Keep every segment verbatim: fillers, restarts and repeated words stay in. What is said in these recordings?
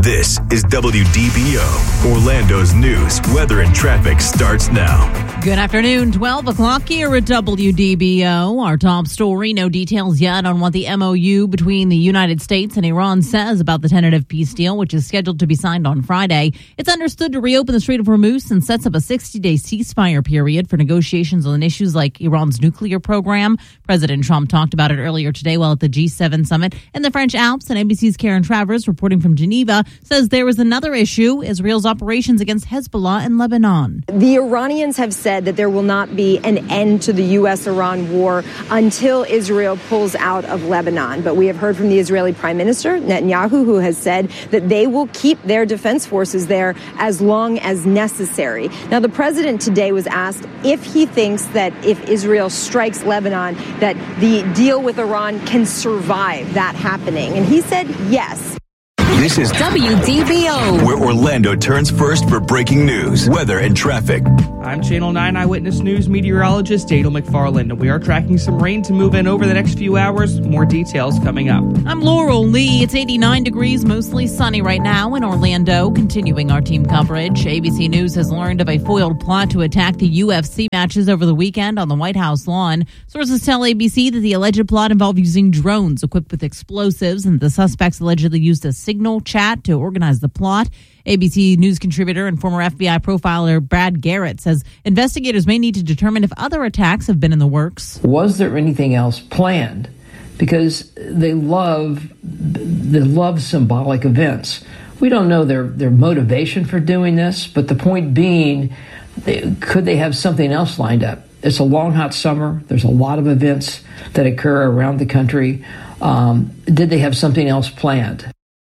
This is W D B O. Orlando's news, weather, and traffic starts now. Good afternoon, twelve o'clock here at W D B O. Our top story, no details yet on what the M O U between the United States and Iran says about the tentative peace deal, which is scheduled to be signed on Friday. It's understood to reopen the Strait of Hormuz and sets up a sixty-day ceasefire period for negotiations on issues like Iran's nuclear program. President Trump talked about it earlier today while at the G seven summit in the French Alps, and A B C's Karen Travers, reporting from Geneva, says there was another issue, Israel's operations against Hezbollah in Lebanon. The Iranians have said that there will not be an end to the U S Iran war until Israel pulls out of Lebanon. But we have heard from the Israeli Prime Minister, Netanyahu, who has said that they will keep their defense forces there as long as necessary. Now, the president today was asked if he thinks that if Israel strikes Lebanon, that the deal with Iran can survive that happening. And he said yes. This is W D B O, where Orlando turns first for breaking news, weather, and traffic. I'm Channel nine Eyewitness News meteorologist Daniel McFarland, and we are tracking some rain to move in over the next few hours. More details coming up. I'm Laurel Lee. It's eighty-nine degrees, mostly sunny right now in Orlando. Continuing our team coverage, A B C News has learned of a foiled plot to attack the U F C matches over the weekend on the White House lawn. Sources tell A B C that the alleged plot involved using drones equipped with explosives, and the suspects allegedly used a signal chat to organize the plot. A B C News contributor and former F B I profiler Brad Garrett says investigators may need to determine if other attacks have been in the works. Was there anything else planned? Because they love they love symbolic events. We don't know their, their motivation for doing this, but the point being, they, could they have something else lined up? It's a long, hot summer. There's a lot of events that occur around the country. Um, did they have something else planned?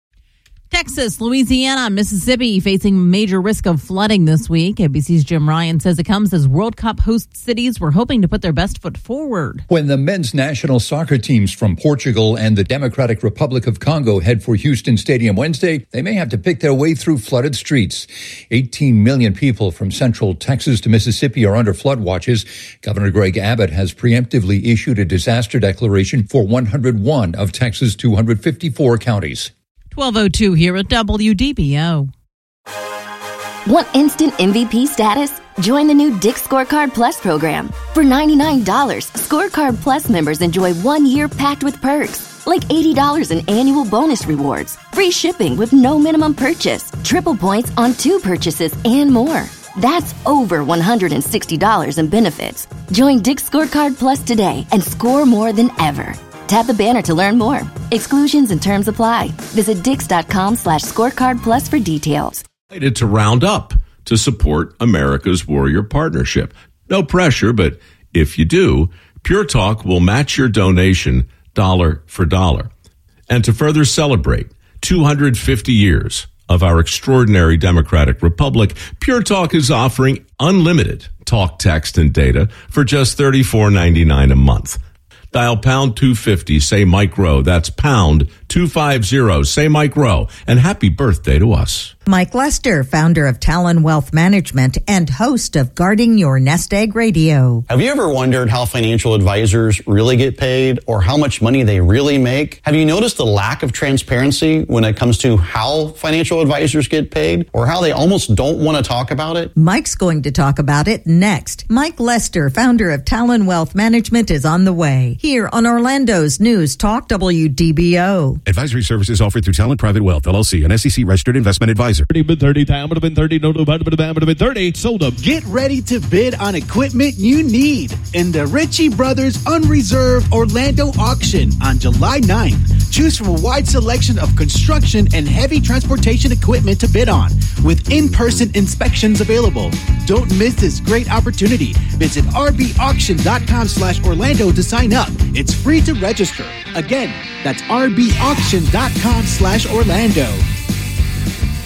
Texas, Louisiana, and Mississippi facing major risk of flooding this week. A B C's Jim Ryan says it comes as World Cup host cities were hoping to put their best foot forward. When the men's national soccer teams from Portugal and the Democratic Republic of Congo head for Houston Stadium Wednesday, they may have to pick their way through flooded streets. eighteen million people from central Texas to Mississippi are under flood watches. Governor Greg Abbott has preemptively issued a disaster declaration for one hundred one of Texas' two hundred fifty-four counties. twelve oh two here at W D B O. Want instant M V P status? Join the new Dick's Scorecard Plus program. For ninety-nine dollars, Scorecard Plus members enjoy one year packed with perks, like eighty dollars in annual bonus rewards, free shipping with no minimum purchase, triple points on two purchases, and more. That's over one hundred sixty dollars in benefits. Join Dick's Scorecard Plus today and score more than ever. Tap the banner to learn more. Exclusions and terms apply. Visit dix.com slash scorecard plus for details. To round up to support America's Warrior Partnership. No pressure, but if you do, Pure Talk will match your donation dollar for dollar. And to further celebrate two hundred fifty years of our extraordinary democratic republic, Pure Talk is offering unlimited talk, text, and data for just thirty-four ninety-nine a month. Dial pound two fifty, say Mike Rowe. That's pound two fifty, say Mike Rowe. And happy birthday to us. Mike Lester, founder of Talon Wealth Management and host of Guarding Your Nest Egg Radio. Have you ever wondered how financial advisors really get paid or how much money they really make? Have you noticed the lack of transparency when it comes to how financial advisors get paid or how they almost don't want to talk about it? Mike's going to talk about it next. Mike Lester, founder of Talon Wealth Management, is on the way here on Orlando's News Talk W D B O. Advisory services offered through Talon Private Wealth, L L C, an S E C registered investment advisor. thirty, thirty, time would have been thirty, no, no, would have been thirty. Sold up. Get ready to bid on equipment you need in the Ritchie Brothers Unreserved Orlando auction on July ninth. Choose from a wide selection of construction and heavy transportation equipment to bid on, with in-person inspections available. Don't miss this great opportunity. Visit rbauction.com slash Orlando to sign up. It's free to register. Again, that's rbauction.com slash Orlando.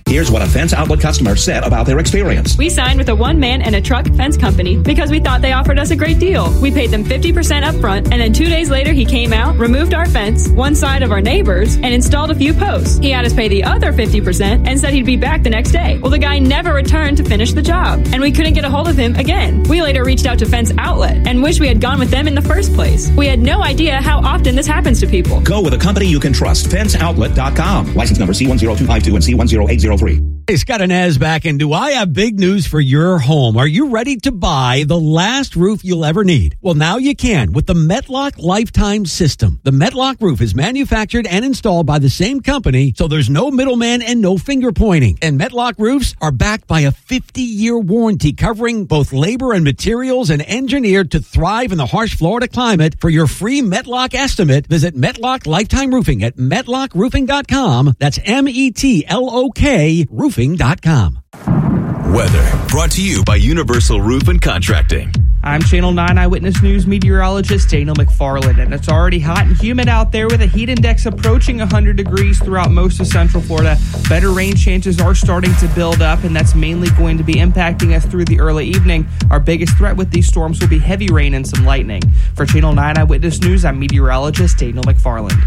Here's what a Fence Outlet customer said about their experience. We signed with a one-man and a truck fence company because we thought they offered us a great deal. We paid them fifty percent up front, and then two days later he came out, removed our fence, one side of our neighbors, and installed a few posts. He had us pay the other fifty percent and said he'd be back the next day. Well, the guy never returned to finish the job, and we couldn't get a hold of him again. We later reached out to Fence Outlet and wished we had gone with them in the first place. We had no idea how often this happens to people. Go with a company you can trust. fence outlet dot com. License number C one zero two five two and C one zero eight zero three. Hey, Scott Inez back, and do I have big news for your home? Are you ready to buy the last roof you'll ever need? Well, now you can with the Metlock Lifetime System. The Metlock roof is manufactured and installed by the same company, so there's no middleman and no finger pointing. And Metlock roofs are backed by a fifty-year warranty covering both labor and materials and engineered to thrive in the harsh Florida climate. For your free Metlock estimate, visit Metlock Lifetime Roofing at metlock roofing dot com. That's M E T L O K roofing dot com. Weather brought to you by Universal Roof and Contracting. I'm Channel nine Eyewitness News meteorologist Daniel McFarland, and it's already hot and humid out there with a heat index approaching one hundred degrees throughout most of Central Florida. Better rain chances are starting to build up, and that's mainly going to be impacting us through the early evening. Our biggest threat with these storms will be heavy rain and some lightning. For Channel nine Eyewitness News, I'm meteorologist Daniel McFarland.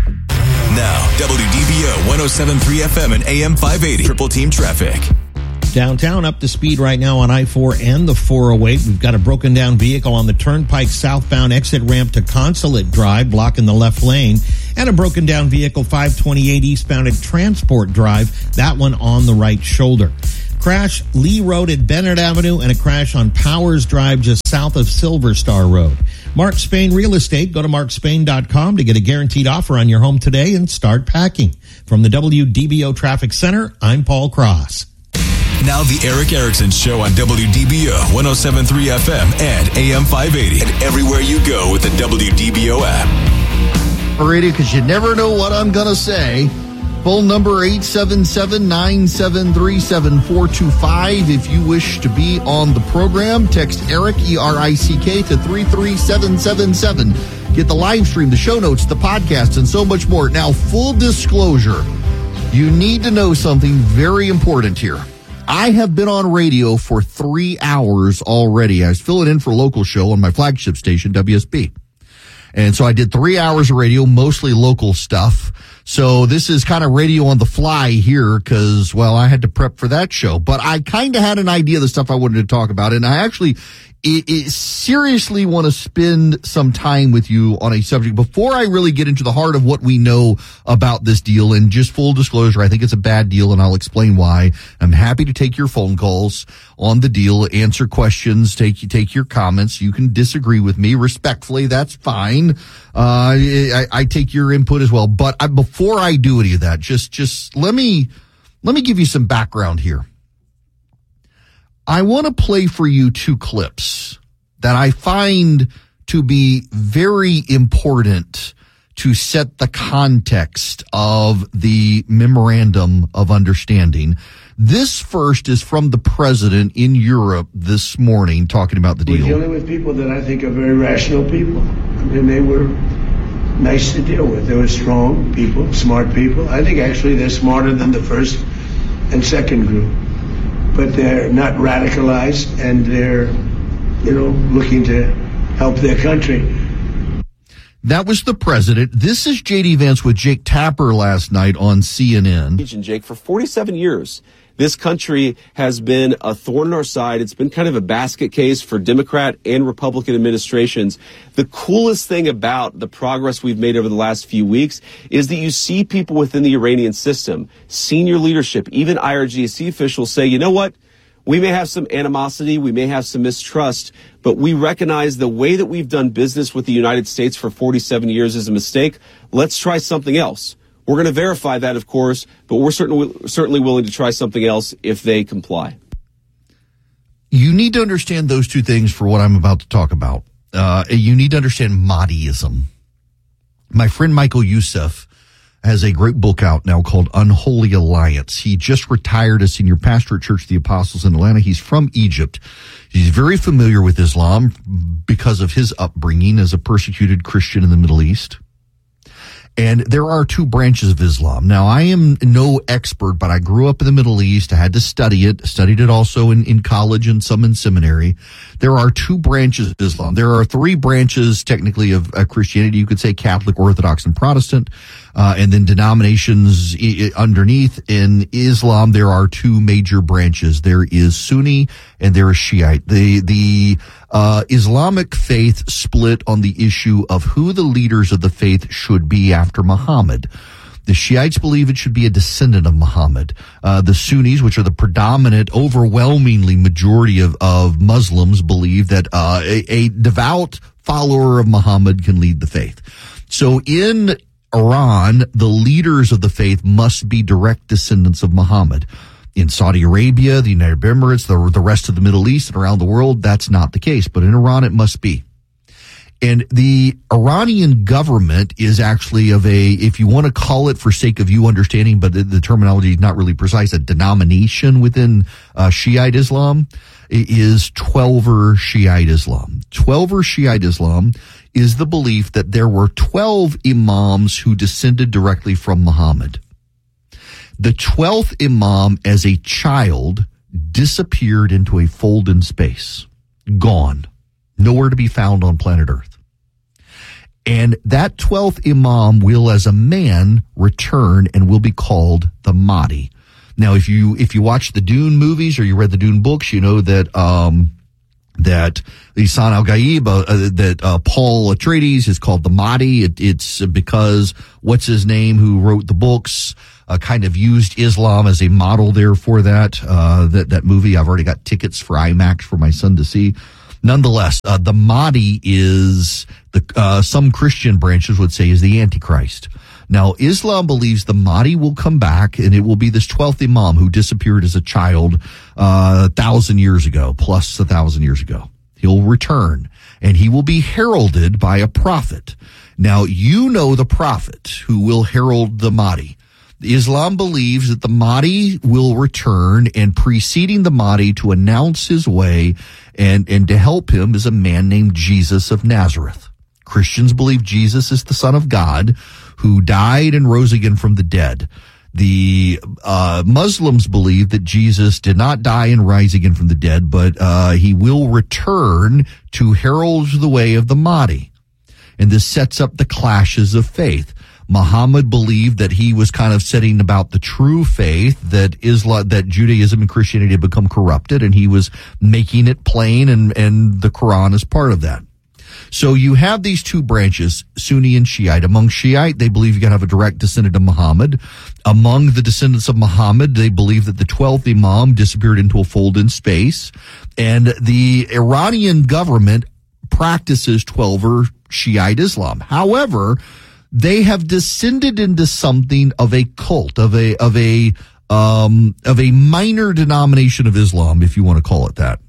Now, W D B O one oh seven point three F M and A M five eighty. Triple Team Traffic. Downtown up to speed right now on I four and the four oh eight. We've got a broken down vehicle on the Turnpike southbound exit ramp to Consulate Drive, blocking the left lane, and a broken down vehicle five twenty-eight eastbound at Transport Drive, that one on the right shoulder. Crash Lee Road at Bennett Avenue, and a crash on Powers Drive just south of Silver Star Road. Mark Spain Real Estate. Go to mark spain dot com to get a guaranteed offer on your home today and start packing. From the W D B O Traffic Center, I'm Paul Cross. Now the Eric Erickson Show on W D B O one oh seven point three F M and A M five eighty, and everywhere you go with the W D B O app. Radio, because you never know what I'm going to say. Phone number eight seven seven, nine seven three, seven four two five. If you wish to be on the program, text Eric, E R I C K, to three three seven seven seven. Get the live stream, the show notes, the podcast, and so much more. Now, full disclosure, you need to know something very important here. I have been on radio for three hours already. I was filling in for a local show on my flagship station, W S B. And so I did three hours of radio, mostly local stuff. So this is kind of radio on the fly here because, well, I had to prep for that show. But I kind of had an idea of the stuff I wanted to talk about. And I actually it, it seriously want to spend some time with you on a subject before I really get into the heart of what we know about this deal. And just full disclosure, I think it's a bad deal, and I'll explain why. I'm happy to take your phone calls on the deal, answer questions, take take your comments. You can disagree with me respectfully. That's fine. Uh, I, I take your input as well. But I, before I do any of that, just just let me let me give you some background here. I want to play for you two clips that I find to be very important to set the context of the memorandum of understanding. This first is from the president in Europe this morning talking about the deal. We're dealing with people that I think are very rational people. I mean, they were nice to deal with. They were strong people, smart people. I think actually they're smarter than the first and second group. But they're not radicalized, and they're, you know, looking to help their country. That was the president. This is J D Vance with Jake Tapper last night on C N N. Jake, for forty-seven years, this country has been a thorn in our side. It's been kind of a basket case for Democrat and Republican administrations. The coolest thing about the progress we've made over the last few weeks is that you see people within the Iranian system, senior leadership, even I R G C officials say, you know what? We may have some animosity, we may have some mistrust, but we recognize the way that we've done business with the United States for forty-seven years is a mistake. Let's try something else. We're going to verify that, of course, but we're certainly certainly willing to try something else if they comply. You need to understand those two things for what I'm about to talk about. Uh, you need to understand Mahdiism. My friend Michael Youssef has a great book out now called Unholy Alliance. He just retired as senior pastor at Church of the Apostles in Atlanta. He's from Egypt. He's very familiar with Islam because of his upbringing as a persecuted Christian in the Middle East. And there are two branches of Islam. Now, I am no expert, but I grew up in the Middle East. I had to study it, studied it also in, in college and some in seminary. There are two branches of Islam. There are three branches, technically, of uh, Christianity. You could say Catholic, Orthodox, and Protestant. Uh, and then denominations I- underneath. In Islam, there are two major branches. There is Sunni and there is Shiite. The, the, uh, Islamic faith split on the issue of who the leaders of the faith should be after Muhammad. The Shiites believe it should be a descendant of Muhammad. Uh, the Sunnis, which are the predominant, overwhelmingly majority of, of Muslims, believe that, uh, a, a devout follower of Muhammad can lead the faith. So in Iran, the leaders of the faith must be direct descendants of Muhammad. In Saudi Arabia, the United Arab Emirates, the, the rest of the Middle East and around the world, that's not the case. But in Iran, it must be. And the Iranian government is actually of a, if you want to call it for sake of you understanding, but the, the terminology is not really precise, a denomination within uh, Shiite Islam is Twelver Shiite Islam. Twelver Shiite Islam is the belief that there were twelve imams who descended directly from Muhammad. The twelfth imam, as a child, disappeared into a fold in space. Gone. Nowhere to be found on planet Earth. And that twelfth imam will, as a man, return and will be called the Mahdi. Now, if you, if you watch the Dune movies or you read the Dune books, you know that, um, that Lisan al-Gaib, uh, uh, that uh, Paul Atreides is called the Mahdi. It, it's because what's his name who wrote the books uh, kind of used Islam as a model there for that uh, that that movie. I've already got tickets for IMAX for my son to see. Nonetheless, uh, the Mahdi is the uh, some Christian branches would say is the Antichrist. Now, Islam believes the Mahdi will come back, and it will be this twelfth imam who disappeared as a child uh, a thousand years ago, plus a thousand years ago. He'll return, and he will be heralded by a prophet. Now, you know the prophet who will herald the Mahdi. Islam believes that the Mahdi will return, and preceding the Mahdi to announce his way and, and to help him is a man named Jesus of Nazareth. Christians believe Jesus is the Son of God who died and rose again from the dead. The uh Muslims believe that Jesus did not die and rise again from the dead, but uh he will return to herald the way of the Mahdi. And this sets up the clashes of faith. Muhammad believed that he was kind of setting about the true faith, that Islam, that Judaism and Christianity had become corrupted, and he was making it plain, and, and the Quran is part of that. So you have these two branches, Sunni and Shiite. Among Shiite, they believe you got to have a direct descendant of Muhammad. Among the descendants of Muhammad, they believe that the twelfth imam disappeared into a fold in space. And the Iranian government practices Twelver Shiite Islam. However, they have descended into something of a cult, of a, of a, um, of a minor denomination of Islam, if you want to call it that.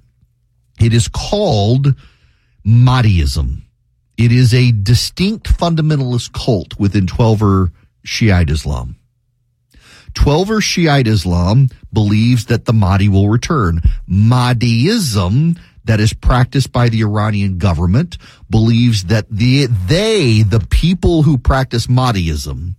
It is called Mahdiism. It is a distinct fundamentalist cult within Twelver Shiite Islam. Twelver Shiite Islam believes that the Mahdi will return. Mahdiism, that is practiced by the Iranian government, believes that the, they, the people who practice Mahdiism,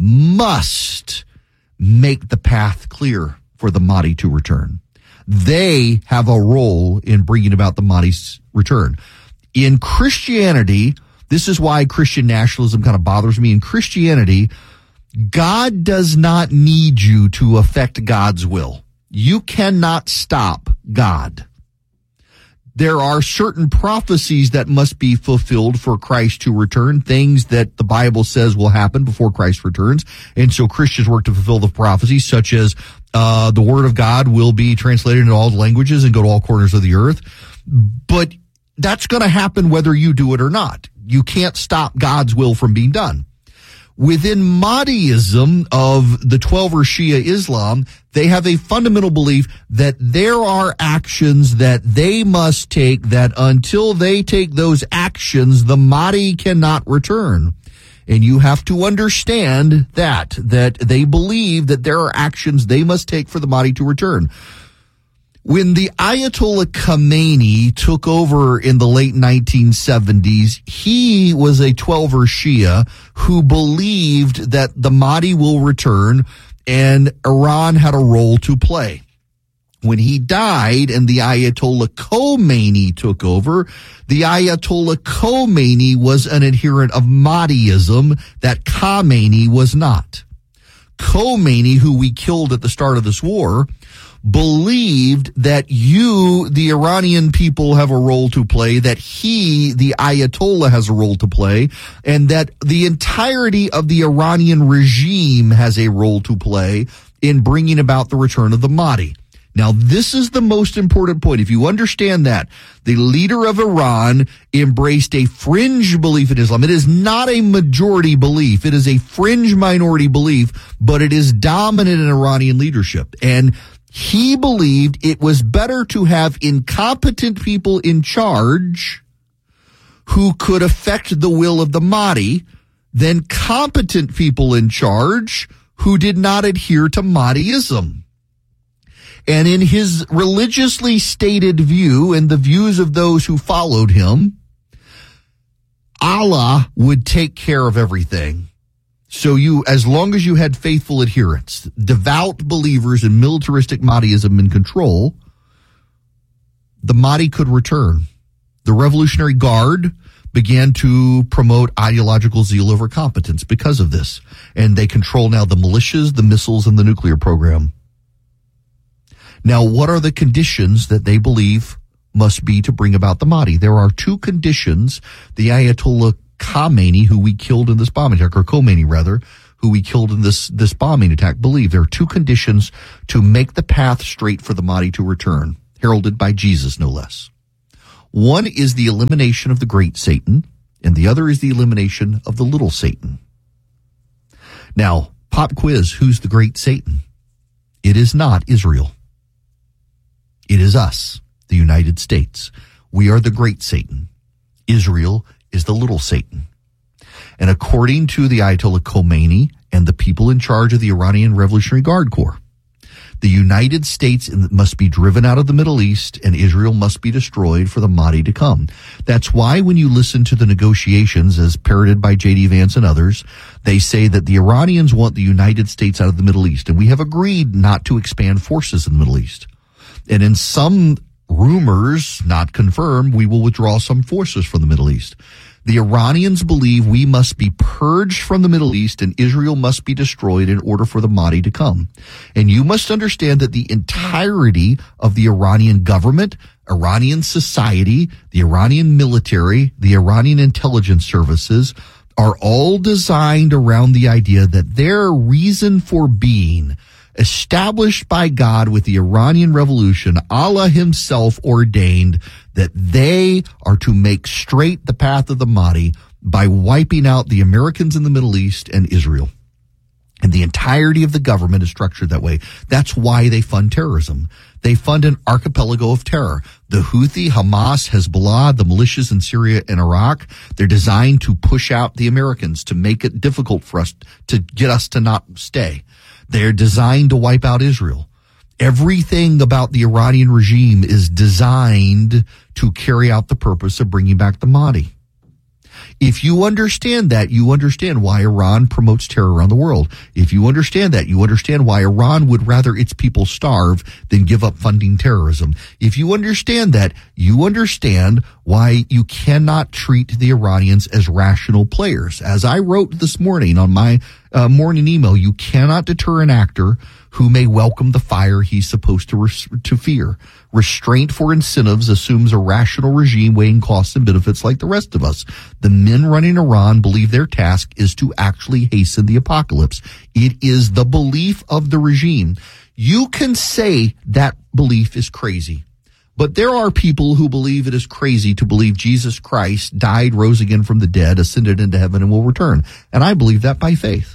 must make the path clear for the Mahdi to return. They have a role in bringing about the Mahdi's return. In Christianity, this is why Christian nationalism kind of bothers me. In Christianity, God does not need you to affect God's will. You cannot stop God. There are certain prophecies that must be fulfilled for Christ to return, things that the Bible says will happen before Christ returns. And so Christians work to fulfill the prophecies, such as uh the word of God will be translated into all languages and go to all corners of the earth. But that's going to happen whether you do it or not. You can't stop God's will from being done. Within Mahdiism of the Twelver Shia Islam, they have a fundamental belief that there are actions that they must take, that until they take those actions, the Mahdi cannot return. And you have to understand that, that they believe that there are actions they must take for the Mahdi to return. When the Ayatollah Khamenei took over in the late nineteen seventies, he was a twelver Shia who believed that the Mahdi will return and Iran had a role to play. When he died and the Ayatollah Khomeini took over, the Ayatollah Khomeini was an adherent of Mahdiism that Khamenei was not. Khomeini, who we killed at the start of this war, believed that you, the Iranian people, have a role to play, that he, the Ayatollah, has a role to play, and that the entirety of the Iranian regime has a role to play in bringing about the return of the Mahdi. Now, this is the most important point. If you understand that, the leader of Iran embraced a fringe belief in Islam. It is not a majority belief. It is a fringe minority belief, but it is dominant in Iranian leadership. And he believed it was better to have incompetent people in charge who could affect the will of the Mahdi than competent people in charge who did not adhere to Mahdiism. And in his religiously stated view and the views of those who followed him, Allah would take care of everything. So you, as long as you had faithful adherents, devout believers in militaristic Mahdiism in control, the Mahdi could return. The Revolutionary Guard began to promote ideological zeal over competence because of this. And they control now the militias, the missiles, and the nuclear program. Now, what are the conditions that they believe must be to bring about the Mahdi? There are two conditions the Ayatollah Khamenei, who we killed in this bombing attack, or Khomeini rather, who we killed in this, this bombing attack, believe. There are two conditions to make the path straight for the Mahdi to return, heralded by Jesus, no less. One is the elimination of the great Satan, and the other is the elimination of the little Satan. Now, pop quiz, who's the great Satan? It is not Israel. It is us, the United States. We are the great Satan. Israel is the little Satan. And according to the Ayatollah Khomeini and the people in charge of the Iranian Revolutionary Guard Corps, the United States must be driven out of the Middle East and Israel must be destroyed for the Mahdi to come. That's why when you listen to the negotiations as parroted by J D Vance and others, they say that the Iranians want the United States out of the Middle East. And we have agreed not to expand forces in the Middle East. And in some rumors, not confirmed, we will withdraw some forces from the Middle East. The Iranians believe we must be purged from the Middle East and Israel must be destroyed in order for the Mahdi to come. And you must understand that the entirety of the Iranian government, Iranian society, the Iranian military, the Iranian intelligence services are all designed around the idea that their reason for being, established by God with the Iranian Revolution, Allah himself ordained that they are to make straight the path of the Mahdi by wiping out the Americans in the Middle East and Israel. And the entirety of the government is structured that way. That's why they fund terrorism. They fund an archipelago of terror. The Houthi, Hamas, Hezbollah, the militias in Syria and Iraq, they're designed to push out the Americans, to make it difficult for us, to get us to not stay. They're designed to wipe out Israel. Everything about the Iranian regime is designed to carry out the purpose of bringing back the Mahdi. If you understand that, you understand why Iran promotes terror around the world. If you understand that, you understand why Iran would rather its people starve than give up funding terrorism. If you understand that, you understand why you cannot treat the Iranians as rational players. As I wrote this morning on my uh, morning email, you cannot deter an actor who may welcome the fire he's supposed to res- to fear. Restraint for incentives assumes a rational regime weighing costs and benefits like the rest of us. The men running Iran believe their task is to actually hasten the apocalypse. It is the belief of the regime. You can say that belief is crazy, but there are people who believe it is crazy to believe Jesus Christ died, rose again from the dead, ascended into heaven, and will return. And I believe that by faith.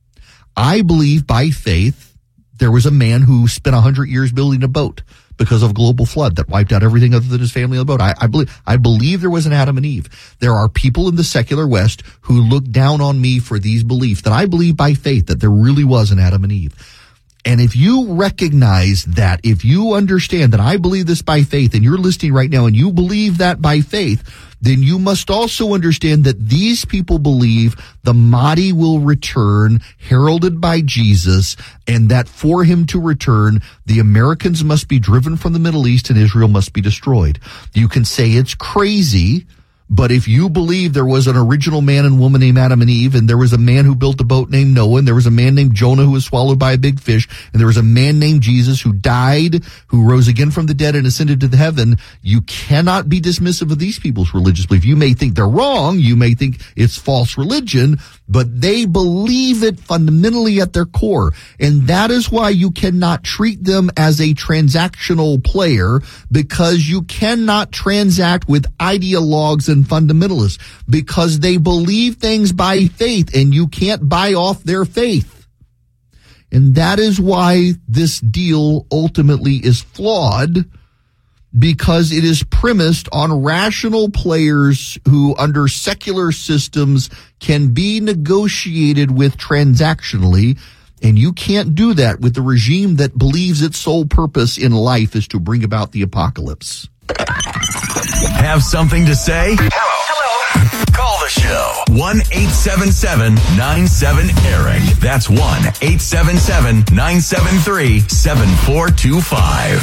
I believe by faith there was a man who spent a hundred years building a boat because of a global flood that wiped out everything other than his family on the boat. I, I believe, I believe there was an Adam and Eve. There are people in the secular West who look down on me for these beliefs that I believe by faith that there really was an Adam and Eve. And if you recognize that, if you understand that I believe this by faith, and you're listening right now and you believe that by faith, then you must also understand that these people believe the Mahdi will return, heralded by Jesus, and that for him to return, the Americans must be driven from the Middle East and Israel must be destroyed. You can say it's crazy, but if you believe there was an original man and woman named Adam and Eve, and there was a man who built a boat named Noah, and there was a man named Jonah who was swallowed by a big fish, and there was a man named Jesus who died, who rose again from the dead and ascended to the heaven, you cannot be dismissive of these people's religious belief. You may think they're wrong, you may think it's false religion, but they believe it fundamentally at their core. And that is why you cannot treat them as a transactional player, because you cannot transact with ideologues and fundamentalists, because they believe things by faith and you can't buy off their faith. And that is why this deal ultimately is flawed, because it is premised on rational players who, under secular systems, can be negotiated with transactionally, and you can't do that with the regime that believes its sole purpose in life is to bring about the apocalypse. Have something to say? Hello. Call the show. one eight seven seven nine seven Eric. That's one eight seven seven nine seven three seven four two five.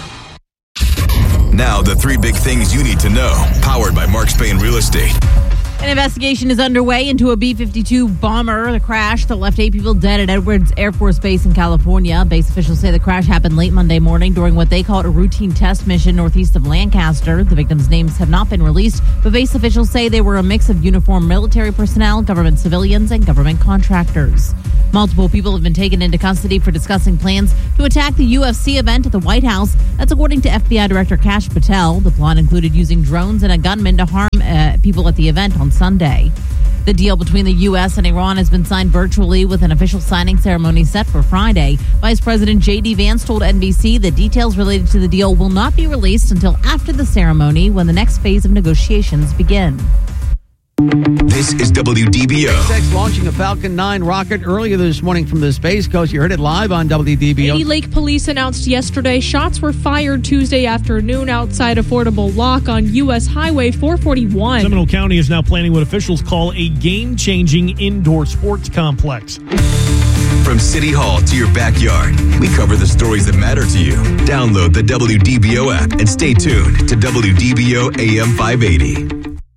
Now, the three big things you need to know, powered by Mark Spain Real Estate. An investigation is underway into a B fifty-two bomber, the crash that left eight people dead at Edwards Air Force Base in California. Base officials say the crash happened late Monday morning during what they called a routine test mission northeast of Lancaster. The victims' names have not been released, but base officials say they were a mix of uniformed military personnel, government civilians, and government contractors. Multiple people have been taken into custody for discussing plans to attack the U F C event at the White House. That's according to F B I Director Kash Patel. The plot included using drones and a gunman to harm uh, people at the event on Sunday. The deal between the U S and Iran has been signed virtually, with an official signing ceremony set for Friday. Vice President J D Vance told N B C that details related to the deal will not be released until after the ceremony, when the next phase of negotiations begin. This is W D B O. SpaceX launching a Falcon nine rocket earlier this morning from the Space Coast. You heard it live on W D B O. Katy Lake police announced yesterday shots were fired Tuesday afternoon outside Affordable Lock on U S Highway four forty-one. Seminole County is now planning what officials call a game-changing indoor sports complex. From City Hall to your backyard, we cover the stories that matter to you. Download the W D B O app and stay tuned to W D B O A M five eighty.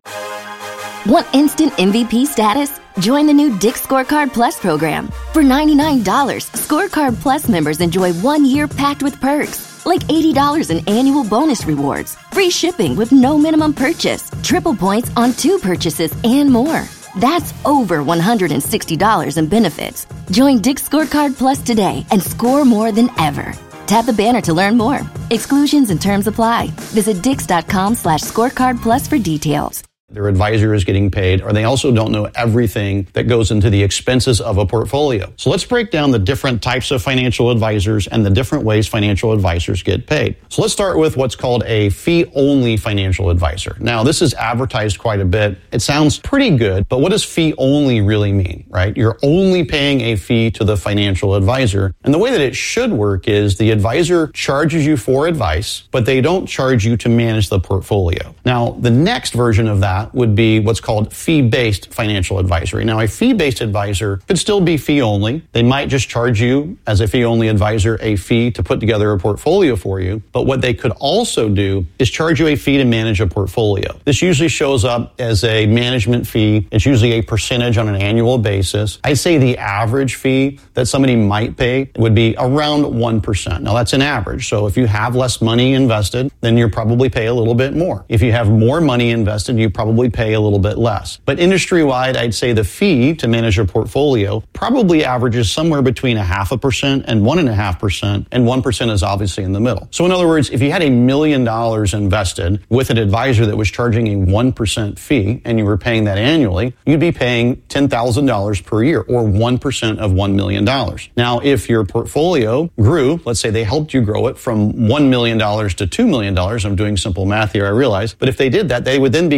Want instant M V P status? Join the new Dick's Scorecard Plus program. For ninety-nine dollars, Scorecard Plus members enjoy one year packed with perks, like eighty dollars in annual bonus rewards, free shipping with no minimum purchase, triple points on two purchases, and more. That's over one hundred sixty dollars in benefits. Join Dick's Scorecard Plus today and score more than ever. Tap the banner to learn more. Exclusions and terms apply. Visit dix.com slash scorecard plus for details. Their advisor is getting paid, or they also don't know everything that goes into the expenses of a portfolio. So let's break down the different types of financial advisors and the different ways financial advisors get paid. So let's start with what's called a fee-only financial advisor. Now, this is advertised quite a bit. It sounds pretty good, but what does fee-only really mean, right? You're only paying a fee to the financial advisor. And the way that it should work is the advisor charges you for advice, but they don't charge you to manage the portfolio. Now, the next version of that would be what's called fee-based financial advisory. Now, a fee-based advisor could still be fee-only. They might just charge you as a fee-only advisor a fee to put together a portfolio for you. But what they could also do is charge you a fee to manage a portfolio. This usually shows up as a management fee. It's usually a percentage on an annual basis. I'd say the average fee that somebody might pay would be around one percent. Now, that's an average. So if you have less money invested, then you probably pay a little bit more. If you have more money invested, you probably pay a little bit less. But industry-wide, I'd say the fee to manage your portfolio probably averages somewhere between a half a percent and one and a half percent, and one percent is obviously in the middle. So in other words, if you had a million dollars invested with an advisor that was charging a one percent fee and you were paying that annually, you'd be paying ten thousand dollars per year, or one percent of one million dollars. Now, if your portfolio grew, let's say they helped you grow it from one million dollars to two million dollars, I'm doing simple math here, I realize, but if they did that, they would then be getting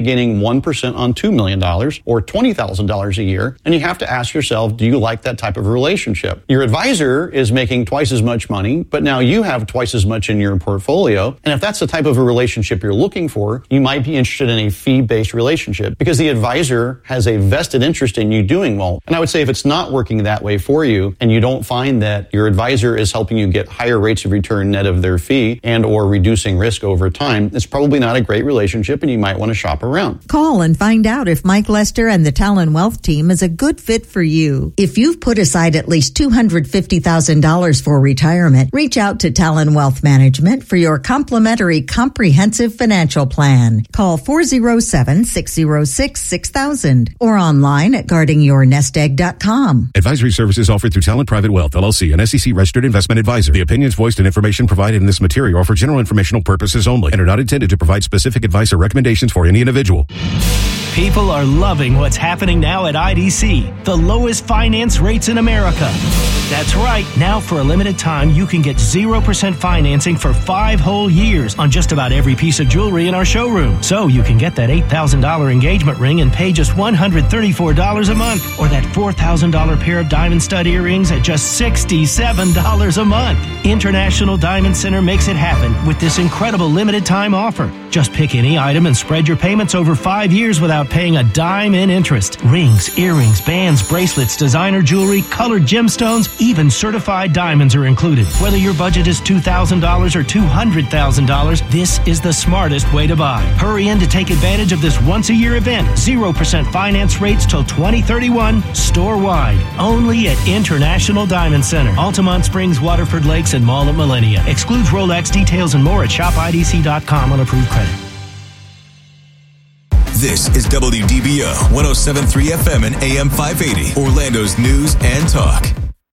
one percent on two million dollars or twenty thousand dollars a year. And you have to ask yourself, do you like that type of a relationship? Your advisor is making twice as much money, but now you have twice as much in your portfolio. And if that's the type of a relationship you're looking for, you might be interested in a fee-based relationship because the advisor has a vested interest in you doing well. And I would say if it's not working that way for you and you don't find that your advisor is helping you get higher rates of return net of their fee and or reducing risk over time, it's probably not a great relationship and you might want to shop around. Call and find out if Mike Lester and the Talon Wealth team is a good fit for you. If you've put aside at least two hundred fifty thousand dollars for retirement, reach out to Talon Wealth Management for your complimentary comprehensive financial plan. Call four oh seven, six oh six, six thousand or online at guarding your nest egg dot com. Advisory services offered through Talent Private Wealth, L L C, an S E C registered investment advisor. The opinions voiced and information provided in this material are for general informational purposes only and are not intended to provide specific advice or recommendations for any individual. People are loving what's happening now at I D C, the lowest finance rates in America. That's right. Now, for a limited time, you can get zero percent financing for five whole years on just about every piece of jewelry in our showroom. So you can get that eight thousand dollars engagement ring and pay just one hundred thirty-four dollars a month, or that four thousand dollars pair of diamond stud earrings at just sixty-seven dollars a month. International Diamond Center makes it happen with this incredible limited time offer. Just pick any item and spread your payments over five years without paying a dime in interest. Rings, earrings, bands, bracelets, designer jewelry, colored gemstones, even certified diamonds are included. Whether your budget is two thousand dollars or two hundred thousand dollars, this is the smartest way to buy. Hurry in to take advantage of this once-a-year event. zero percent finance rates till twenty thirty-one, store-wide. Only at International Diamond Center, Altamont Springs, Waterford Lakes, and Mall at Millennia. Excludes Rolex. Details and more at shop I D C dot com on approved credit. This is W D B O one oh seven point three F M and A M five eighty, Orlando's news and talk.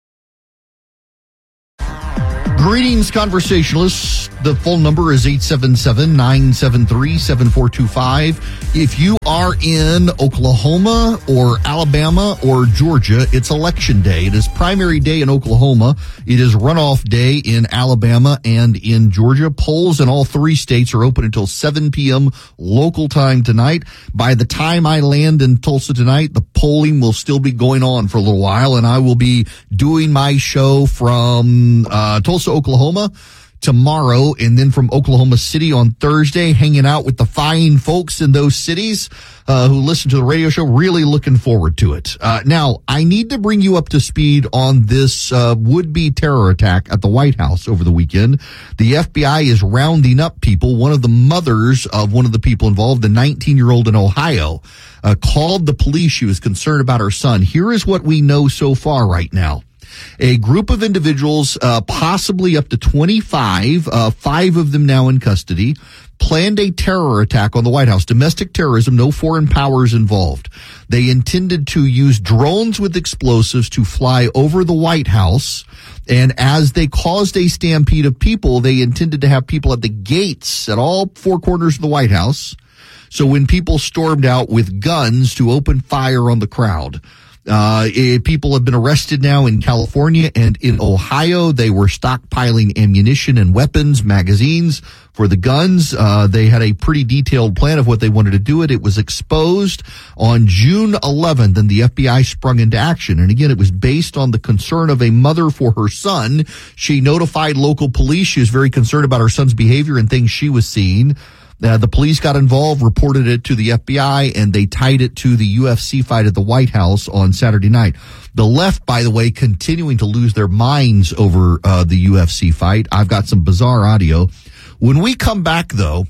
Greetings, conversationalists. The phone number is eight seven seven, nine seven three, seven four two five. If you are in Oklahoma or Alabama or Georgia, it's election day. It is primary day in Oklahoma. It is runoff day in Alabama and in Georgia. Polls in all three states are open until seven p.m. local time tonight. By the time I land in Tulsa tonight, the polling will still be going on for a little while, and I will be doing my show from uh, Tulsa, Oklahoma tomorrow, and then from Oklahoma City on Thursday, hanging out with the fine folks in those cities uh, who listen to the radio show. Really looking forward to it. Uh, now, I need to bring you up to speed on this uh, would-be terror attack at the White House over the weekend. The F B I is rounding up people. One of the mothers of one of the people involved, the nineteen-year-old in Ohio, uh, called the police. She was concerned about her son. Here is what we know so far right now. A group of individuals, uh, possibly up to twenty-five, uh, five of them now in custody, planned a terror attack on the White House. Domestic terrorism, no foreign powers involved. They intended to use drones with explosives to fly over the White House. And as they caused a stampede of people, they intended to have people at the gates at all four corners of the White House. So when people stormed out with guns to open fire on the crowd. Uh, it, people have been arrested now in California and in Ohio. They were stockpiling ammunition and weapons, magazines for the guns. Uh, they had a pretty detailed plan of what they wanted to do it. It was exposed on June eleventh, and the F B I sprung into action. And again, it was based on the concern of a mother for her son. She notified local police. She was very concerned about her son's behavior and things she was seeing. Uh, the police got involved, reported it to the F B I, and they tied it to the U F C fight at the White House on Saturday night. The left, by the way, continuing to lose their minds over uh, the U F C fight. I've got some bizarre audio. When we come back, though,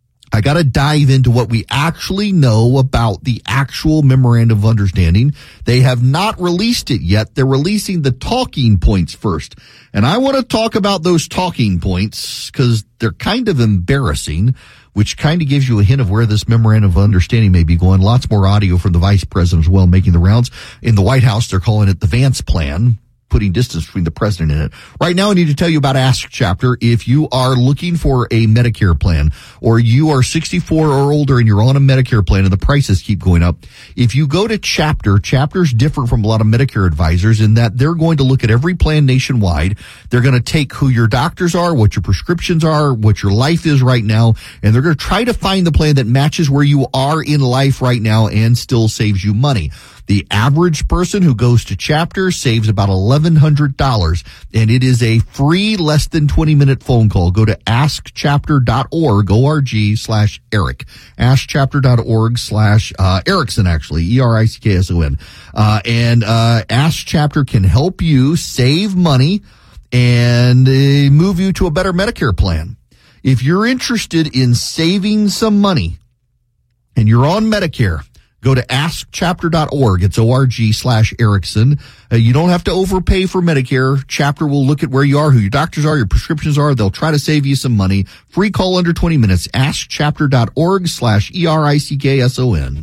I got to dive into what we actually know about the actual memorandum of understanding. They have not released it yet. They're releasing the talking points first. And I want to talk about those talking points because they're kind of embarrassing, which kind of gives you a hint of where this memorandum of understanding may be going. Lots more audio from the vice president as well making the rounds. In the White House, they're calling it the Vance Plan. putting distance between the president and it. Right now, I need to tell you about Ask Chapter. If you are looking for a Medicare plan, or you are sixty-four or older and you're on a Medicare plan and the prices keep going up, if you go to Chapter, Chapter's different from a lot of Medicare advisors in that they're going to look at every plan nationwide. They're going to take who your doctors are, what your prescriptions are, what your life is right now, and they're going to try to find the plan that matches where you are in life right now and still saves you money. The average person who goes to Chapter saves about eleven hundred dollars, and it is a free, less than twenty minute phone call. Go to ask chapter dot org, O R G slash Eric. ask chapter dot org slash uh, Erickson, actually, E R I C K S O N. Uh, and uh, Ask Chapter can help you save money and uh, move you to a better Medicare plan. If you're interested in saving some money and you're on Medicare, go to ask chapter dot org. It's O R G slash Erickson. Uh, you don't have to overpay for Medicare. Chapter will look at where you are, who your doctors are, your prescriptions are. They'll try to save you some money. Free call under twenty minutes. ask chapter dot org slash E R I C K S O N.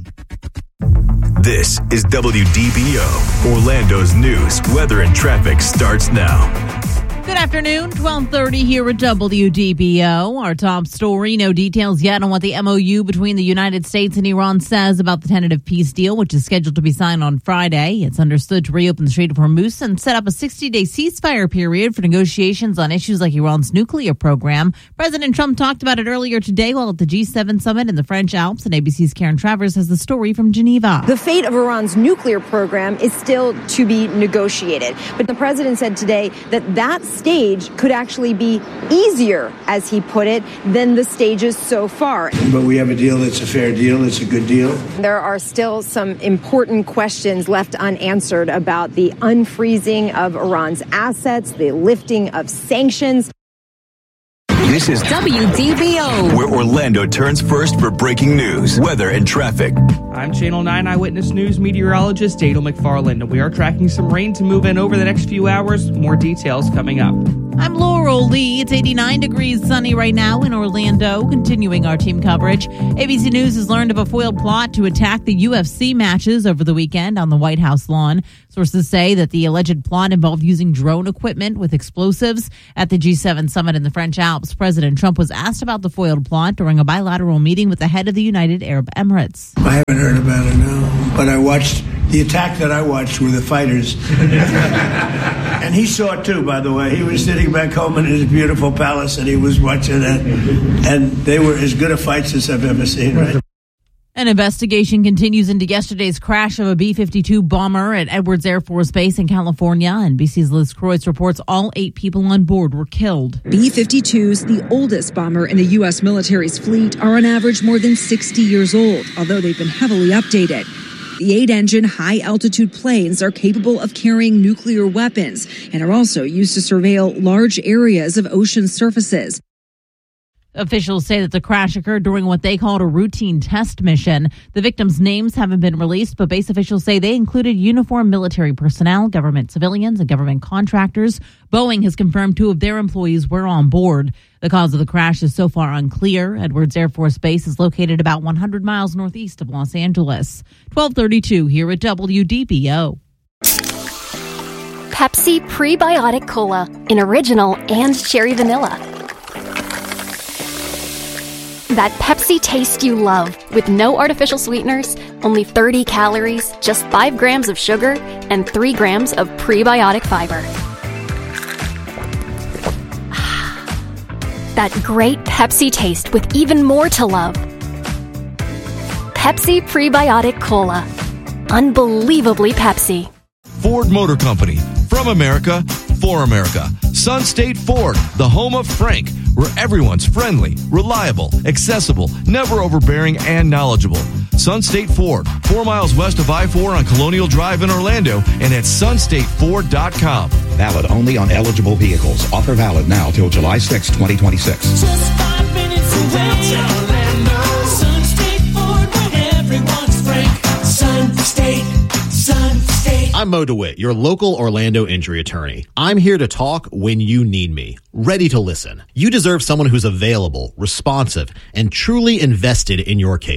This is W D B O. Orlando's news, weather, and traffic starts now. Good afternoon, twelve thirty here at W D B O. Our top story, no details yet on what the M O U between the United States and Iran says about the tentative peace deal, which is scheduled to be signed on Friday. It's understood to reopen the Strait of Hormuz and set up a sixty-day ceasefire period for negotiations on issues like Iran's nuclear program. President Trump talked about it earlier today while at the G seven summit in the French Alps, and A B C's Karen Travers has the story from Geneva. The fate of Iran's nuclear program is still to be negotiated, but the president said today that that stage could actually be easier, as he put it, than the stages so far. But we have a deal that's a fair deal. It's a good deal. There are still some important questions left unanswered about the unfreezing of Iran's assets, the lifting of sanctions. This is W D B O, where Orlando turns first for breaking news, weather, and traffic. I'm Channel nine Eyewitness News meteorologist Daniel McFarland, and we are tracking some rain to move in over the next few hours. More details coming up. I'm Laurel Lee. It's eighty-nine degrees sunny right now in Orlando. Continuing our team coverage, A B C News has learned of a foiled plot to attack the U F C matches over the weekend on the White House lawn. Sources say that the alleged plot involved using drone equipment with explosives. At the G seven summit in the French Alps, President Trump was asked about the foiled plot during a bilateral meeting with the head of the United Arab Emirates. I haven't heard about it, no. But I watched, the attack that I watched were the fighters. And he saw it too, by the way. He was sitting back home in his beautiful palace and he was watching it. And they were as good a fights as I've ever seen, right? An investigation continues into yesterday's crash of a B fifty-two bomber at Edwards Air Force Base in California. N B C's Liz Kreutz reports all eight people on board were killed. B fifty-twos, the oldest bomber in the U S military's fleet, are on average more than sixty years old, although they've been heavily updated. The eight-engine, high-altitude planes are capable of carrying nuclear weapons and are also used to surveil large areas of ocean surfaces. Officials say that the crash occurred during what they called a routine test mission. The victims' names haven't been released, but base officials say they included uniformed military personnel, government civilians, and government contractors. Boeing has confirmed two of their employees were on board. The cause of the crash is so far unclear. Edwards Air Force Base is located about one hundred miles northeast of Los Angeles. twelve thirty-two here at W D B O. Pepsi Prebiotic Cola in original and cherry vanilla. That Pepsi taste you love, with no artificial sweeteners, only thirty calories, just five grams of sugar, and three grams of prebiotic fiber. That great Pepsi taste with even more to love. Pepsi Prebiotic Cola. Unbelievably Pepsi. Ford Motor Company. From America, for America. Sun State Ford, the home of Frank, where everyone's friendly, reliable, accessible, never overbearing, and knowledgeable. Sun State Ford, four miles west of I four on Colonial Drive in Orlando, and at sun state ford dot com. Valid only on eligible vehicles. Offer valid now till July sixth, twenty twenty-six. Just five minutes away, Orlando. Sun State Ford, where everyone's Frank. Sun State, Sun State. I'm Mo DeWitt, your local Orlando injury attorney. I'm here to talk when you need me, ready to listen. You deserve someone who's available, responsive, and truly invested in your case.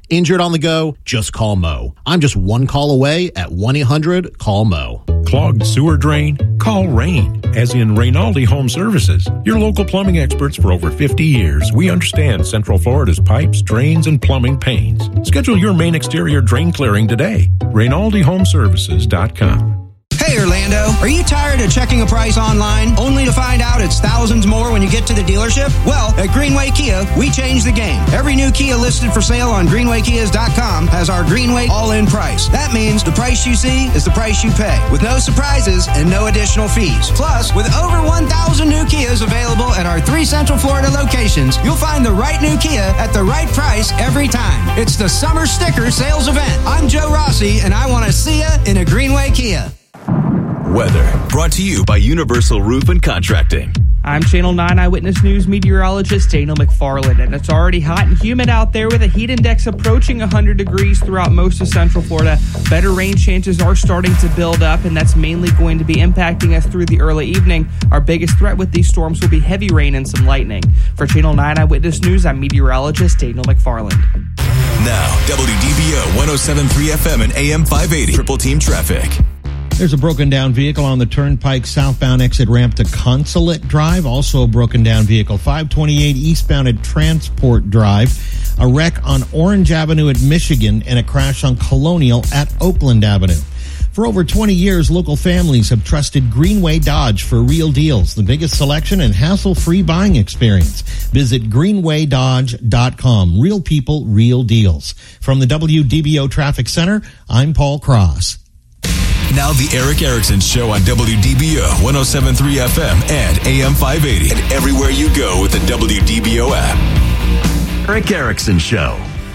Injured on the go? Just call Mo. I'm just one call away at one eight hundred call Mo. Clogged sewer drain? Call Rain, as in Rainaldi Home Services. Your local plumbing experts for over fifty years. We understand Central Florida's pipes, drains, and plumbing pains. Schedule your main exterior drain clearing today. Rainaldi Home Services dot com. Hey Orlando, are you tired of checking a price online only to find out it's thousands more when you get to the dealership? Well, at Greenway Kia, we changed the game. Every new Kia listed for sale on Greenway Kias dot com has our Greenway all-in price. That means the price you see is the price you pay, with no surprises and no additional fees. Plus, with over one thousand new Kias available at our three Central Florida locations, you'll find the right new Kia at the right price every time. It's the Summer Sticker Sales Event. I'm Joe Rossi, and I want to see you in a Greenway Kia. Weather, brought to you by Universal Roof and Contracting. I'm Channel nine Eyewitness News meteorologist Daniel McFarland, and it's already hot and humid out there with a heat index approaching one hundred degrees throughout most of Central Florida. Better rain chances are starting to build up, and that's mainly going to be impacting us through the early evening. Our biggest threat with these storms will be heavy rain and some lightning. For Channel nine Eyewitness News, I'm meteorologist Daniel McFarland. Now, W D B O one oh seven point three F M and A M five eighty, Triple Team Traffic. There's a broken down vehicle on the Turnpike southbound exit ramp to Consulate Drive. Also a broken down vehicle. five twenty-eight eastbound at Transport Drive. A wreck on Orange Avenue at Michigan and a crash on Colonial at Oakland Avenue. For over twenty years, local families have trusted Greenway Dodge for real deals. The biggest selection and hassle-free buying experience. Visit greenway dodge dot com. Real people, real deals. From the W D B O Traffic Center, I'm Paul Cross. Now the Eric Erickson Show on W D B O one oh seven point three F M and A M five eighty, and everywhere you go with the W D B O app. Eric Erickson Show.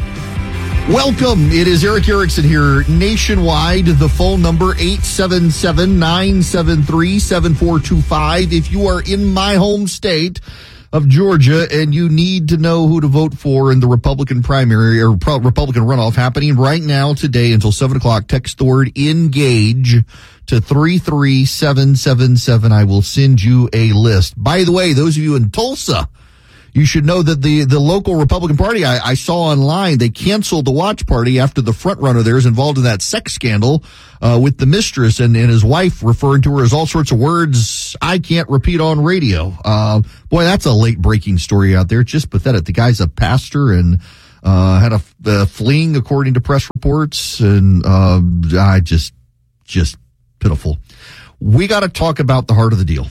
Welcome. It is Eric Erickson here nationwide. The phone number eight seven seven, nine seven three, seven four two five. If you are in my home state of Georgia and you need to know who to vote for in the Republican primary or Republican runoff happening right now today until seven o'clock, text the word ENGAGE to three three seven seven seven. I will send you a list. By the way, those of you in Tulsa, you should know that the, the local Republican Party, I, I saw online, they canceled the watch party after the front runner there is involved in that sex scandal uh, with the mistress and, and his wife, referring to her as all sorts of words I can't repeat on radio. Uh, boy, that's a late breaking story out there. It's just pathetic. The guy's a pastor and uh, had a, a fling, according to press reports, and uh, I just, just pitiful. We got to talk about the heart of the deal.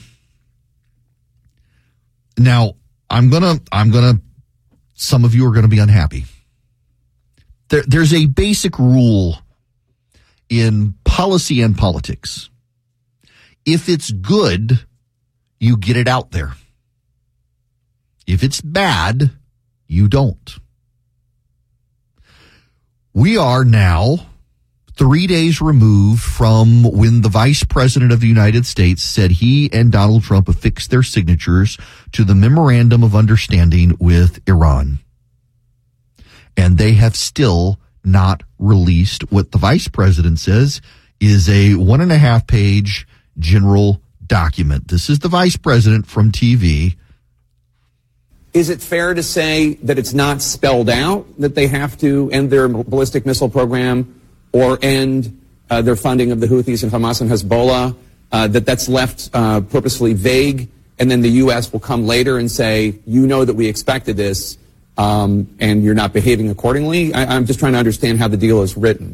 Now, I'm gonna, I'm gonna, some of you are gonna be unhappy. There, there's a basic rule in policy and politics. If it's good, you get it out there. If it's bad, you don't. We are now three days removed from when the Vice President of the United States said he and Donald Trump affixed their signatures to the Memorandum of Understanding with Iran. And they have still not released what the Vice President says is a one and a half page general document. This is the Vice President from T V. Is it fair to say that it's not spelled out that they have to end their ballistic missile program or end uh, their funding of the Houthis and Hamas and Hezbollah, uh, that that's left uh, purposely vague, and then the U S will come later and say, you know that we expected this, um, and you're not behaving accordingly? I, I'm just trying to understand how the deal is written.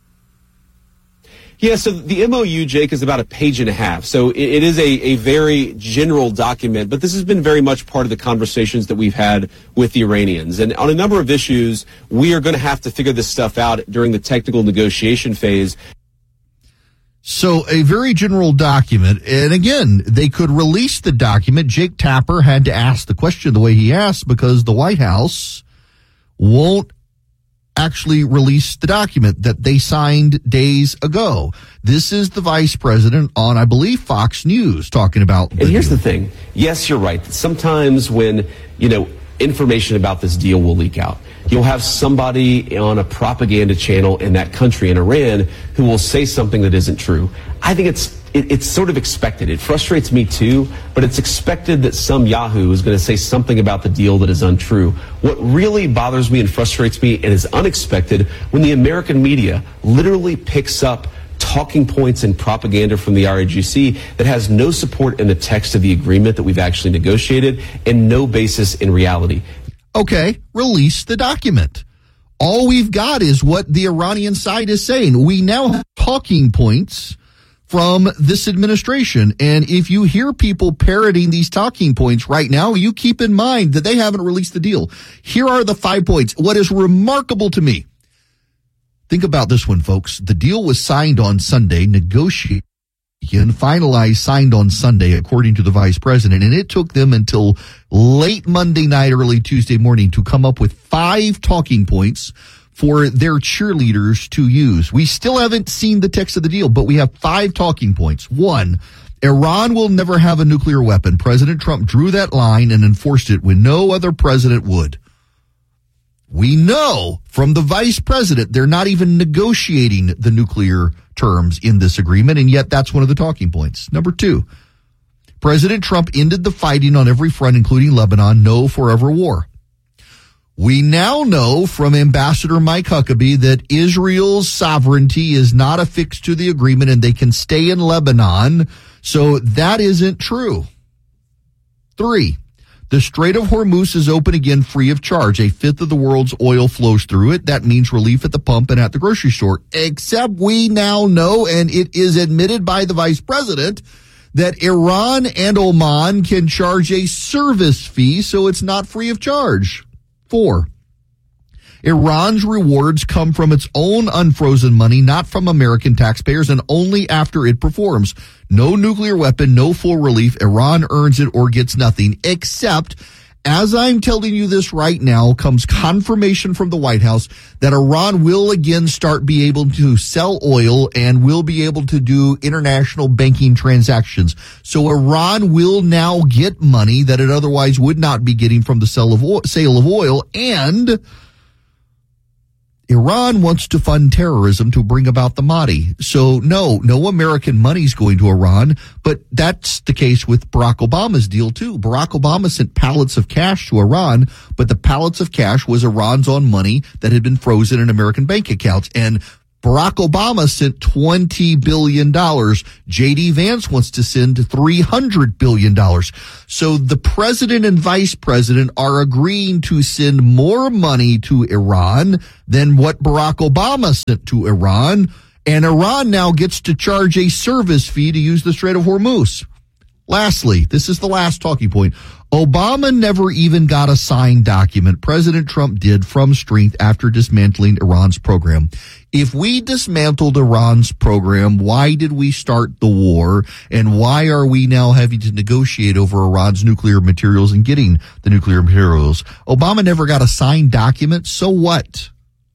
Yeah, so the M O U, Jake, is about a page and a half. So it, it is a, a very general document, but this has been very much part of the conversations that we've had with the Iranians. And on a number of issues, we are going to have to figure this stuff out during the technical negotiation phase. So a very general document. And again, they could release the document. Jake Tapper had to ask the question the way he asked because the White House won't actually release the document that they signed days ago. This is the Vice President on, I believe, Fox News talking about. And here's the thing. Yes, you're right. Sometimes when, you know, information about this deal will leak out. You'll have somebody on a propaganda channel in that country, in Iran, who will say something that isn't true. I think it's it, it's sort of expected. It frustrates me too, but it's expected that some Yahoo is going to say something about the deal that is untrue. What really bothers me and frustrates me and is unexpected when the American media literally picks up talking points and propaganda from the R A G C that has no support in the text of the agreement that we've actually negotiated and no basis in reality. Okay, release the document. All we've got is what the Iranian side is saying. We now have talking points from this administration. And if you hear people parroting these talking points right now, you keep in mind that they haven't released the deal. Here are the five points. What is remarkable to me, think about this one, folks. The deal was signed on Sunday, negotiated and finalized, signed on Sunday, according to the vice president. And it took them until late Monday night, early Tuesday morning to come up with five talking points for their cheerleaders to use. We still haven't seen the text of the deal, but we have five talking points. One, Iran will never have a nuclear weapon. President Trump drew that line and enforced it when no other president would. We know from the vice president they're not even negotiating the nuclear terms in this agreement, and yet that's one of the talking points. Number two, President Trump ended the fighting on every front, including Lebanon. No forever war. We now know from Ambassador Mike Huckabee that Israel's sovereignty is not affixed to the agreement and they can stay in Lebanon, so that isn't true. Three, the Strait of Hormuz is open again free of charge. A fifth of the world's oil flows through it. That means relief at the pump and at the grocery store. Except we now know, and it is admitted by the vice president, that Iran and Oman can charge a service fee, so it's not free of charge. Four, Iran's rewards come from its own unfrozen money, not from American taxpayers, and only after it performs. No nuclear weapon, no full relief. Iran earns it or gets nothing, except, as I'm telling you this right now, comes confirmation from the White House that Iran will again start be able to sell oil and will be able to do international banking transactions. So Iran will now get money that it otherwise would not be getting from the sale of oil, sale of oil, and Iran wants to fund terrorism to bring about the Mahdi. So no, no American money's going to Iran, but that's the case with Barack Obama's deal too. Barack Obama sent pallets of cash to Iran, but the pallets of cash was Iran's own money that had been frozen in American bank accounts. And Barack Obama sent twenty billion dollars. J D Vance wants to send three hundred billion dollars. So the president and vice president are agreeing to send more money to Iran than what Barack Obama sent to Iran. And Iran now gets to charge a service fee to use the Strait of Hormuz. Lastly, this is the last talking point. Obama never even got a signed document. President Trump did from strength after dismantling Iran's program. If we dismantled Iran's program, why did we start the war? And why are we now having to negotiate over Iran's nuclear materials and getting the nuclear materials? Obama never got a signed document. So what?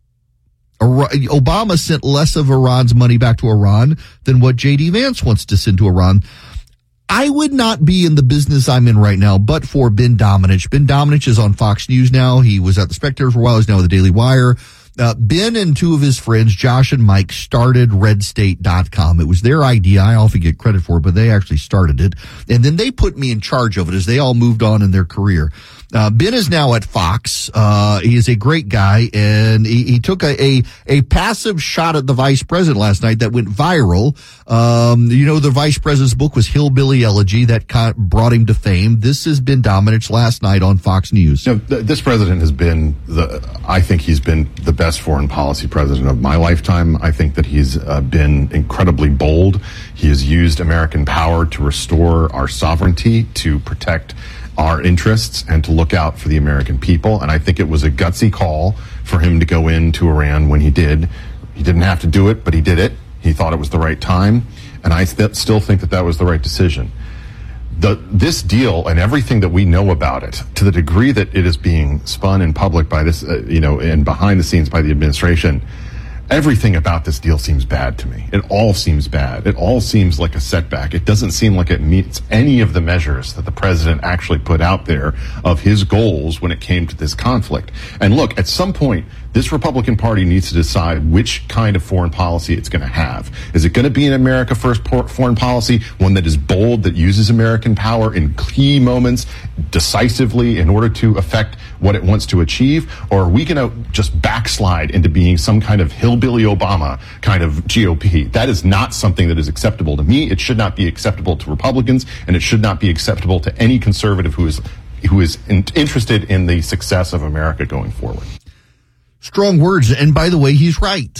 Obama sent less of Iran's money back to Iran than what J D Vance wants to send to Iran. I would not be in the business I'm in right now, but for Ben Domenech. Ben Domenech is on Fox News now. He was at the Spectator for a while. He's now with the Daily Wire. Uh, Ben and two of his friends, Josh and Mike, started red state dot com. It was their idea. I often get credit for it, but they actually started it. And then they put me in charge of it as they all moved on in their career. Uh, Ben is now at Fox. Uh, he is a great guy, and he, he took a, a, a passive shot at the vice president last night that went viral. Um, you know, the vice president's book was Hillbilly Elegy. That kind of brought him to fame. This has been Domenech last night on Fox News. You know, th- this president has been the, I think he's been the best foreign policy president of my lifetime. I think that he's uh, been incredibly bold. He has used American power to restore our sovereignty, to protect our interests, and to look out for the American people. And I think it was a gutsy call for him to go into Iran when he did. He didn't have to do it, but he did it. He thought it was the right time. And I st- still think that that was the right decision. The, this deal and everything that we know about it, to the degree that it is being spun in public by this, uh, you know, and behind the scenes by the administration, Everything about this deal seems bad to me. It all seems bad. It all seems like a setback. It doesn't seem like it meets any of the measures that the president actually put out there of his goals when it came to this conflict. And look, at some point, this Republican Party needs to decide which kind of foreign policy it's going to have. Is it going to be an America First foreign policy, one that is bold, that uses American power in key moments decisively in order to affect what it wants to achieve? Or are we going to just backslide into being some kind of hillbilly Obama kind of G O P? That is not something that is acceptable to me. It should not be acceptable to Republicans, and it should not be acceptable to any conservative who is who is in, interested in the success of America going forward. Strong words. And by the way, he's right.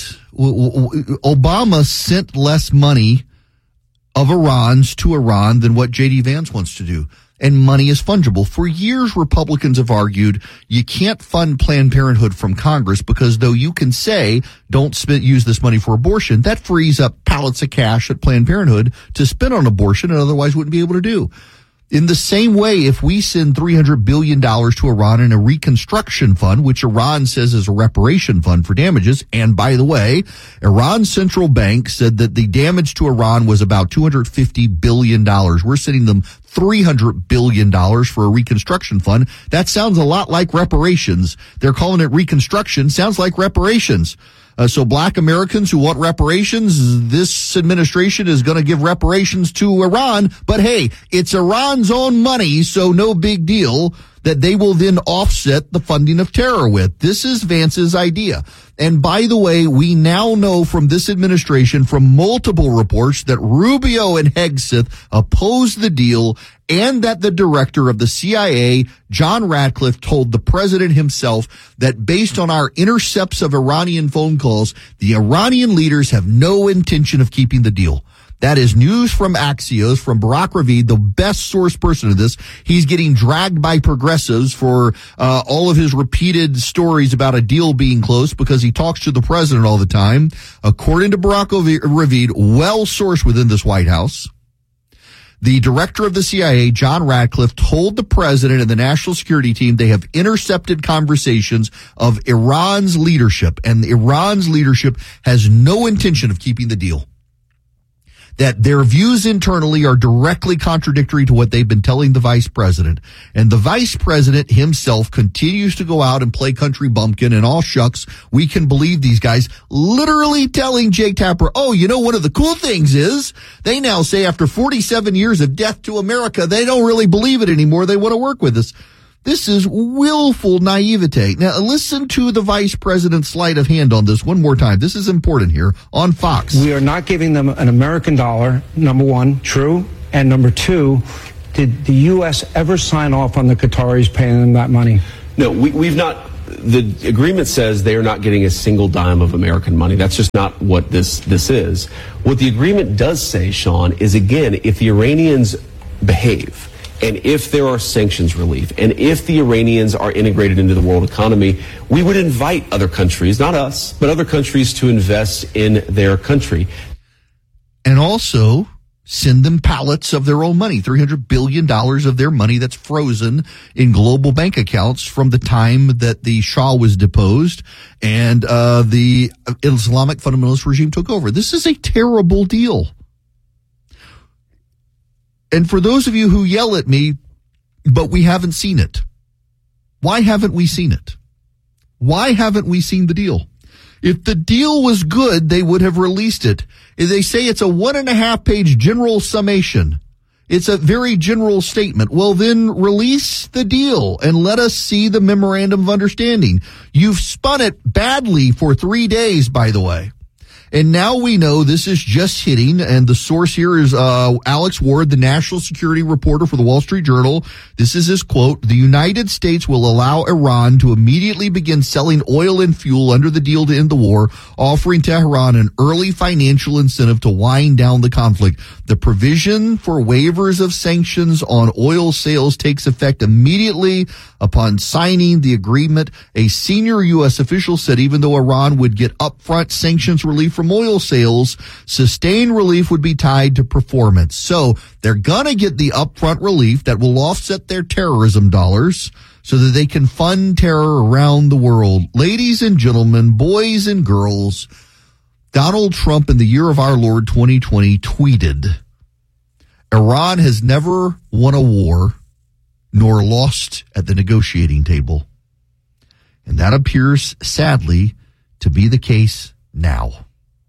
Obama sent less money of Iran's to Iran than what J D Vance wants to do. And money is fungible. For years, Republicans have argued you can't fund Planned Parenthood from Congress because though you can say don't spend, use this money for abortion, that frees up pallets of cash at Planned Parenthood to spend on abortion and otherwise wouldn't be able to do. In the same way, if we send three hundred billion dollars to Iran in a reconstruction fund, which Iran says is a reparation fund for damages, and by the way, Iran's central bank said that the damage to Iran was about two hundred fifty billion dollars. We're sending them three hundred billion dollars for a reconstruction fund. That sounds a lot like reparations. They're calling it reconstruction. Sounds like reparations. Uh, so black Americans who want reparations, this administration is going to give reparations to Iran. But hey, it's Iran's own money, so no big deal that they will then offset the funding of terror with. This is Vance's idea. And by the way, we now know from this administration, from multiple reports, that Rubio and Hegseth opposed the deal and that the director of the C I A, John Ratcliffe, told the president himself that based on our intercepts of Iranian phone calls, the Iranian leaders have no intention of keeping the deal. That is news from Axios, from Barack Ravid, the best source person of this. He's getting dragged by progressives for uh, all of his repeated stories about a deal being close because he talks to the president all the time. According to Barack Ravid, well sourced within this White House, the director of the C I A, John Ratcliffe, told the president and the national security team they have intercepted conversations of Iran's leadership, and Iran's leadership has no intention of keeping the deal. That their views internally are directly contradictory to what they've been telling the vice president. And the vice president himself continues to go out and play country bumpkin and all shucks, we can believe these guys, literally telling Jake Tapper, oh, you know, one of the cool things is they now say after forty-seven years of death to America, they don't really believe it anymore. They want to work with us. This is willful naivete. Now, listen to the vice president's sleight of hand on this one more time. This is important here on Fox. We are not giving them an American dollar, number one, true. And number two, did the U S ever sign off on the Qataris paying them that money? No, we, we've not. The agreement says they are not getting a single dime of American money. That's just not what this, this is. What the agreement does say, Sean, is, again, if the Iranians behave, and if there are sanctions relief, and if the Iranians are integrated into the world economy, we would invite other countries, not us, but other countries to invest in their country. And also send them pallets of their own money, three hundred billion dollars of their money that's frozen in global bank accounts from the time that the Shah was deposed and uh, the Islamic fundamentalist regime took over. This is a terrible deal. And for those of you who yell at me, but we haven't seen it. Why haven't we seen it? Why haven't we seen the deal? If the deal was good, they would have released it. They say it's a one and a half page general summation. It's a very general statement. Well, then release the deal and let us see the memorandum of understanding. You've spun it badly for three days, by the way. And now we know this is just hitting, and the source here is uh Alex Ward, the national security reporter for the Wall Street Journal. This is his quote: "The United States will allow Iran to immediately begin selling oil and fuel under the deal to end the war, offering Tehran an early financial incentive to wind down the conflict. The provision for waivers of sanctions on oil sales takes effect immediately upon signing the agreement." A senior U S official said even though Iran would get upfront sanctions relief from oil sales, sustained relief would be tied to performance. So they're going to get the upfront relief that will offset their terrorism dollars so that they can fund terror around the world. Ladies and gentlemen, boys and girls, Donald Trump in the year of our Lord twenty twenty tweeted, Iran has never won a war nor lost at the negotiating table. And that appears, sadly, to be the case now.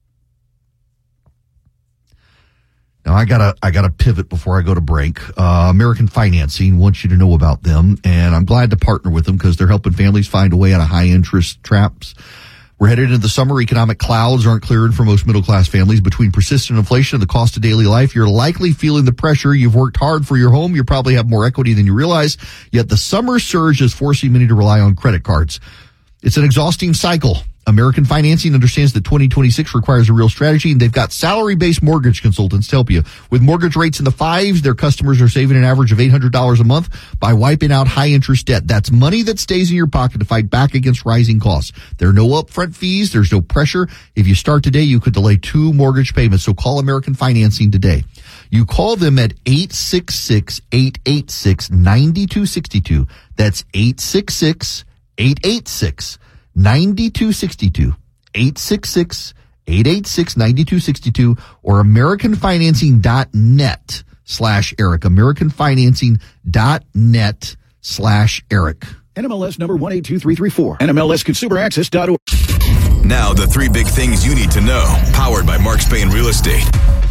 Now, I gotta, I gotta pivot before I go to break. Uh, American Financing wants you to know about them, and I'm glad to partner with them because they're helping families find a way out of high interest traps. We're headed into the summer. Economic clouds aren't clearing for most middle class families. Between persistent inflation and the cost of daily life, you're likely feeling the pressure. You've worked hard for your home. You probably have more equity than you realize. Yet the summer surge is forcing many to rely on credit cards. It's an exhausting cycle. American Financing understands that twenty twenty-six requires a real strategy, and they've got salary-based mortgage consultants to help you. With mortgage rates in the fives, their customers are saving an average of eight hundred dollars a month by wiping out high-interest debt. That's money that stays in your pocket to fight back against rising costs. There are no upfront fees. There's no pressure. If you start today, you could delay two mortgage payments. So call American Financing today. You call them at eight six six, eight eight six, nine two six two. That's eight six six, eight eight six, nine two six two. eight six six, eight eight six, nine two six two or americanfinancing.net slash Eric. americanfinancing.net slash Eric. N M L S number one eight two three three four. N M L S consumer access dot org. Now the three big things you need to know. Powered by Mark Spain Real Estate.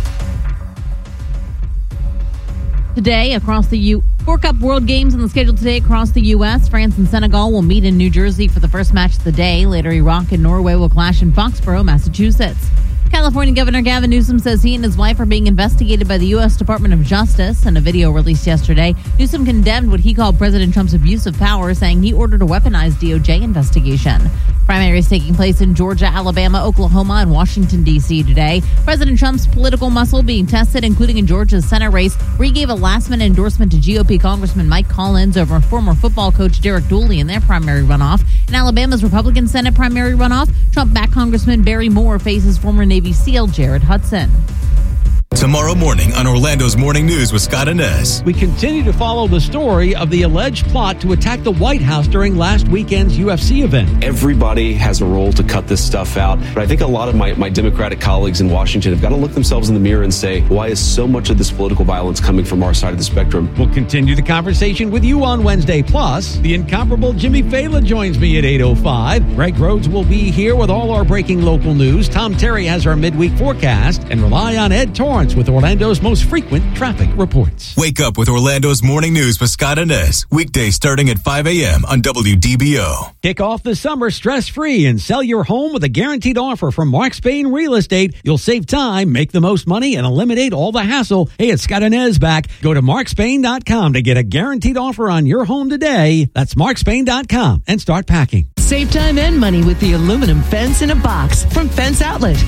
Today, across the U, four Cup World Games on the schedule today across the U S. France and Senegal will meet in New Jersey for the first match of the day. Later, Iraq and Norway will clash in Foxborough, Massachusetts. California Governor Gavin Newsom says he and his wife are being investigated by the U S Department of Justice. In a video released yesterday, Newsom condemned what he called President Trump's abuse of power, saying he ordered a weaponized D O J investigation. Primaries taking place in Georgia, Alabama, Oklahoma, and Washington, D C today. President Trump's political muscle being tested, including in Georgia's Senate race, where he gave a last-minute endorsement to G O P Congressman Mike Collins over former football coach Derek Dooley in their primary runoff. In Alabama's Republican Senate primary runoff, Trump-backed Congressman Barry Moore faces former Navy SEAL Jared Hudson. Tomorrow morning on Orlando's Morning News with Scott Inez. We continue to follow the story of the alleged plot to attack the White House during last weekend's U F C event. Everybody has a role to cut this stuff out. But I think a lot of my, my Democratic colleagues in Washington have got to look themselves in the mirror and say, why is so much of this political violence coming from our side of the spectrum? We'll continue the conversation with you on Wednesday. Plus, the incomparable Jimmy Fallon joins me at eight oh five. Greg Rhodes will be here with all our breaking local news. Tom Terry has our midweek forecast. And rely on Ed Torrance with Orlando's most frequent traffic reports. Wake up with Orlando's Morning News with Scott Inez. Weekdays starting at five a.m. on W D B O. Kick off the summer stress-free and sell your home with a guaranteed offer from Mark Spain Real Estate. You'll save time, make the most money, and eliminate all the hassle. Hey, it's Scott Inez back. Go to mark spain dot com to get a guaranteed offer on your home today. That's mark spain dot com and start packing. Save time and money with the aluminum fence in a box from Fence Outlet.